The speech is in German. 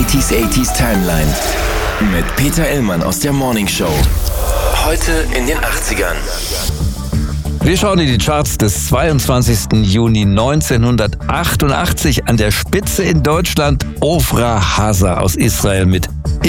80s Timeline mit Peter Illmann aus der Morning Show. Heute in den 80ern. Wir schauen in die Charts des 22. Juni 1988. An der Spitze in Deutschland Ofra Haza aus Israel mit